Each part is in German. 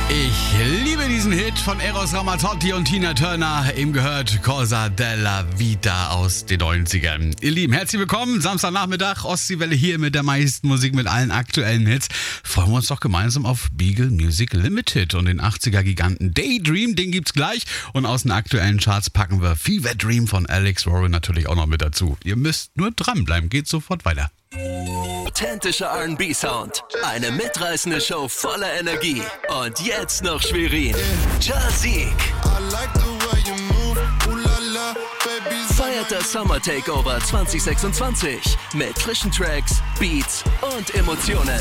Ich liebe diesen Hit von Eros Ramazzotti und Tina Turner. Eben gehört Cosa della Vita aus den 90ern. Ihr Lieben, herzlich willkommen. Samstagnachmittag, Ostseewelle hier mit der meisten Musik, mit allen aktuellen Hits. Freuen wir uns doch gemeinsam auf Beagle Music Limited und den 80er-Giganten Daydream. Den gibt's gleich. Und aus den aktuellen Charts packen wir Fever Dream von Alex Warren natürlich auch noch mit dazu. Ihr müsst nur dranbleiben. Geht sofort weiter. Authentischer R&B-Sound, eine mitreißende Show voller Energie und jetzt noch Schwerin. Jazik feiert das Summer Takeover 2026 mit frischen Tracks, Beats und Emotionen.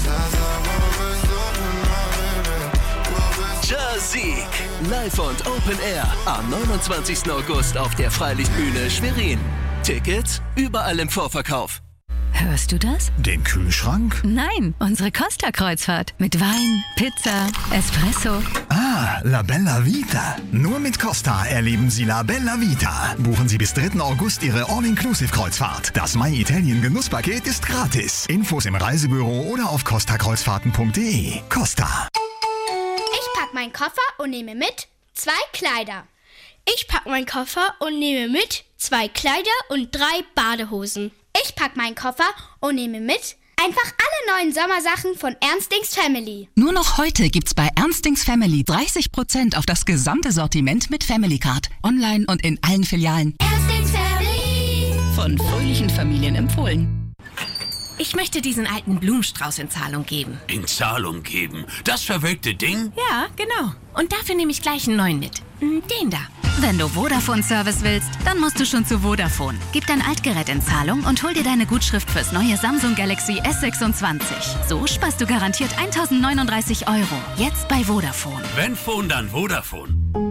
Jazik, live und Open Air am 29. August auf der Freilichtbühne Schwerin. Tickets überall im Vorverkauf. Hörst du das? Den Kühlschrank? Nein, unsere Costa-Kreuzfahrt. Mit Wein, Pizza, Espresso. Ah, La Bella Vita. Nur mit Costa erleben Sie La Bella Vita. Buchen Sie bis 3. August Ihre All-Inclusive-Kreuzfahrt. Das My Italien Genusspaket ist gratis. Infos im Reisebüro oder auf costakreuzfahrten.de. Costa. Ich pack meinen Koffer und nehme mit 2 Kleider. Ich pack meinen Koffer und nehme mit 2 Kleider und 3 Badehosen. Ich pack meinen Koffer und nehme mit einfach alle neuen Sommersachen von Ernstings Family. Nur noch heute gibt's bei Ernstings Family 30% auf das gesamte Sortiment mit Family Card. Online und in allen Filialen. Ernstings Family. Von fröhlichen Familien empfohlen. Ich möchte diesen alten Blumenstrauß in Zahlung geben. In Zahlung geben? Das verwelkte Ding? Ja, genau. Und dafür nehme ich gleich einen neuen mit. Den da. Wenn du Vodafone-Service willst, dann musst du schon zu Vodafone. Gib dein Altgerät in Zahlung und hol dir deine Gutschrift fürs neue Samsung Galaxy S26. So sparst du garantiert 1.039 €. Jetzt bei Vodafone. Wenn Phone, dann Vodafone.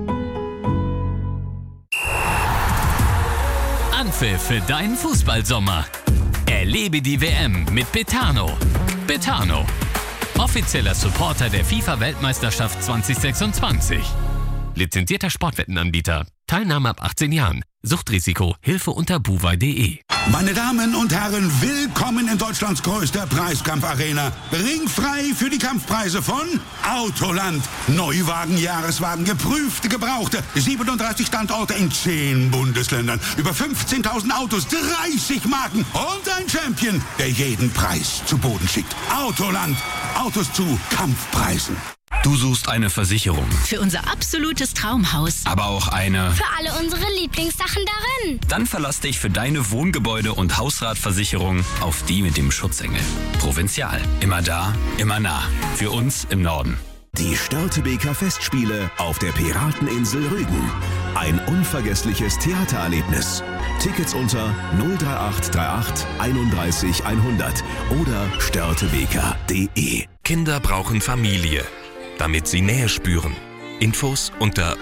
Anpfiff für deinen Fußballsommer. Erlebe die WM mit Betano. Betano, offizieller Supporter der FIFA-Weltmeisterschaft 2026. Lizenzierter Sportwettenanbieter. Teilnahme ab 18 Jahren. Suchtrisiko. Hilfe unter buwei.de. Meine Damen und Herren, willkommen in Deutschlands größter Preiskampfarena. Ringfrei für die Kampfpreise von Autoland. Neuwagen, Jahreswagen, geprüfte, gebrauchte. 37 Standorte in 10 Bundesländern. Über 15.000 Autos, 30 Marken und ein Champion, der jeden Preis zu Boden schickt. Autoland. Autos zu Kampfpreisen. Du suchst eine Versicherung. Für unser absolutes Traumhaus. Aber auch eine... Für alle unsere Lieblingssachen darin. Dann verlass dich für deine Wohngebäude- und Hausratversicherung auf die mit dem Schutzengel. Provinzial. Immer da, immer nah. Für uns im Norden. Die Störtebeker Festspiele auf der Pirateninsel Rügen. Ein unvergessliches Theatererlebnis. Tickets unter 03838 31 100 oder störtebeker.de. Kinder brauchen Familie, damit sie Nähe spüren. Infos unter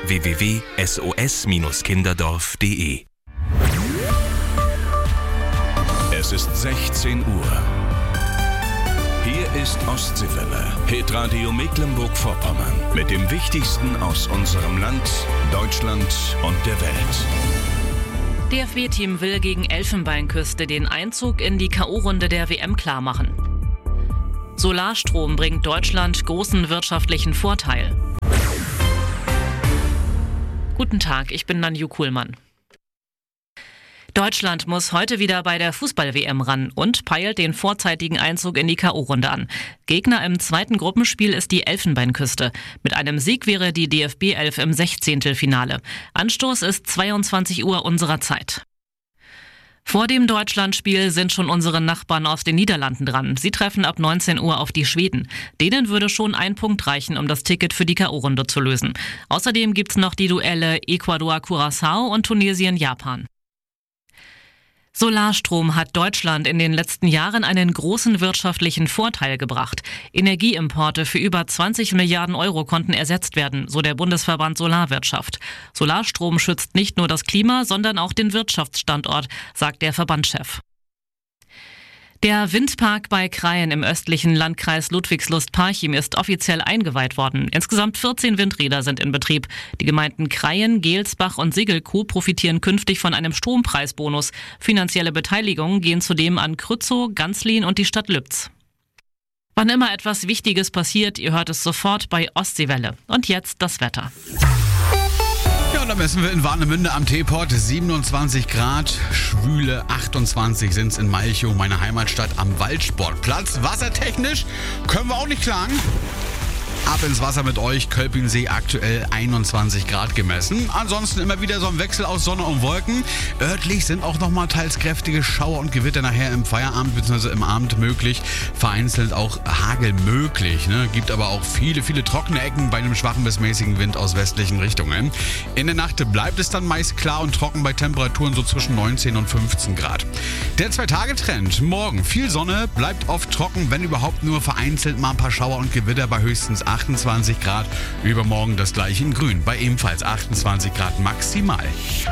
www.sos-kinderdorf.de. Es ist 16 Uhr. Hier ist Ostseewelle, Hitradio Mecklenburg-Vorpommern. Mit dem Wichtigsten aus unserem Land, Deutschland und der Welt. DFB-Team will gegen Elfenbeinküste den Einzug in die K.O.-Runde der WM klarmachen. Solarstrom bringt Deutschland großen wirtschaftlichen Vorteil. Guten Tag, ich bin Nanju Kuhlmann. Deutschland muss heute wieder bei der Fußball-WM ran und peilt den vorzeitigen Einzug in die K.O.-Runde an. Gegner im zweiten Gruppenspiel ist die Elfenbeinküste. Mit einem Sieg wäre die DFB 11 im 16. Finale. Anstoß ist 22 Uhr unserer Zeit. Vor dem Deutschlandspiel sind schon unsere Nachbarn aus den Niederlanden dran. Sie treffen ab 19 Uhr auf die Schweden. Denen würde schon ein Punkt reichen, um das Ticket für die K.O.-Runde zu lösen. Außerdem gibt's noch die Duelle Ecuador-Curaçao und Tunesien-Japan. Solarstrom hat Deutschland in den letzten Jahren einen großen wirtschaftlichen Vorteil gebracht. Energieimporte für über 20 Milliarden Euro konnten ersetzt werden, so der Bundesverband Solarwirtschaft. Solarstrom schützt nicht nur das Klima, sondern auch den Wirtschaftsstandort, sagt der Verbandschef. Der Windpark bei Krayen im östlichen Landkreis Ludwigslust-Parchim ist offiziell eingeweiht worden. Insgesamt 14 Windräder sind in Betrieb. Die Gemeinden Krayen, Gelsbach und Segelkuh profitieren künftig von einem Strompreisbonus. Finanzielle Beteiligungen gehen zudem an Krützow, Ganzlin und die Stadt Lübz. Wann immer etwas Wichtiges passiert, ihr hört es sofort bei Ostseewelle. Und jetzt das Wetter. Ja, und da messen wir in Warnemünde am Teeport 27 Grad, schwüle 28 sind es in Malchow, meine Heimatstadt, am Waldsportplatz. Wassertechnisch können wir auch nicht klagen. Ab ins Wasser mit euch, Kölpinsee aktuell 21 Grad gemessen. Ansonsten immer wieder so ein Wechsel aus Sonne und Wolken. Örtlich sind auch nochmal teils kräftige Schauer und Gewitter nachher im Feierabend bzw. im Abend möglich. Vereinzelt auch Hagel möglich. Ne? Gibt aber auch viele trockene Ecken bei einem schwachen bis mäßigen Wind aus westlichen Richtungen. In der Nacht bleibt es dann meist klar und trocken bei Temperaturen so zwischen 19 und 15 Grad. Der 2-Tage-Trend. Morgen viel Sonne, bleibt oft trocken, wenn überhaupt nur vereinzelt mal ein paar Schauer und Gewitter bei höchstens 28 Grad. Übermorgen das gleiche in Grün, bei ebenfalls 28 Grad maximal.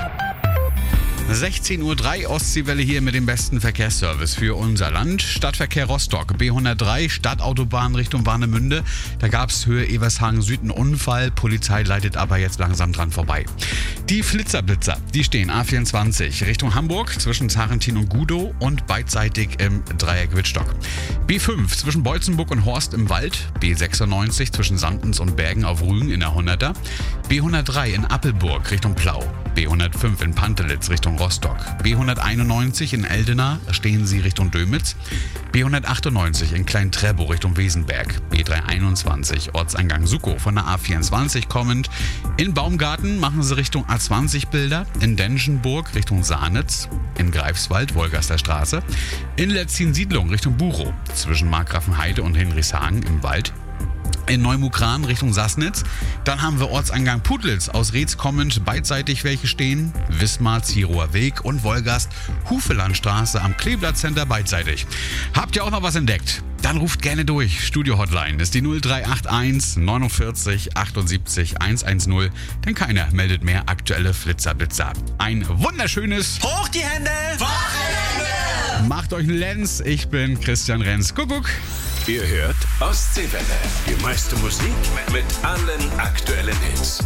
16:03 Uhr, Ostseewelle hier mit dem besten Verkehrsservice für unser Land. Stadtverkehr Rostock, B103, Stadtautobahn Richtung Warnemünde. Da gab es Höhe Evershagen Süd einen Unfall. Polizei leitet aber jetzt langsam dran vorbei. Die Flitzer, die stehen A24 Richtung Hamburg zwischen Zarentin und Gudow und beidseitig im Dreieck Wittstock. B5 zwischen Beutzenburg und Horst im Wald. B96 zwischen Sandens und Bergen auf Rügen in der 100er. B103 in Appelburg Richtung Plau. B105 in Pantelitz Richtung Rostock. B191 in Eldena stehen sie Richtung Dömitz. B198 in Klein-Trebow Richtung Wesenberg. B321 Ortseingang Sukow von der A24 kommend. In Baumgarten machen sie Richtung A20 Bilder. In Denschenburg Richtung Sahnitz. In Greifswald Wolgaster Straße. In Letzin-Siedlung Richtung Buchow. Zwischen Markgrafenheide und Hinrichshagen im Wald. In Neumukran Richtung Sassnitz. Dann haben wir Ortseingang Putlitz aus Reetz kommend beidseitig welche stehen. Wismar, Zierower Weg und Wolgast, Hufelandstraße am Kleeblatt-Center beidseitig. Habt ihr auch noch was entdeckt? Dann ruft gerne durch. Studio-Hotline ist die 0381 49 78 110, denn keiner meldet mehr aktuelle Flitzer-Blitzer. Ein wunderschönes Hoch die Hände! Wochenende! Macht euch einen Lenz. Ich bin Christian Renz. Kuckuck. Ihr hört Ostseewelle. Die meiste Musik mit allen aktuellen Hits.